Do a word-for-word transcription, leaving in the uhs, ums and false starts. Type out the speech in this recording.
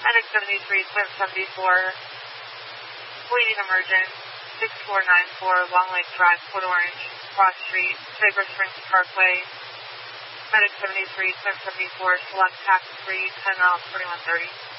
Medic seventy-three, Twin seventy-four, bleeding emergent, six four nine four, Long Lake Drive, Port Orange, Cross Street, Sabre Springs Parkway. Medic seventy-three, Twin seventy-four, select tax three, ten miles, forty-one thirty.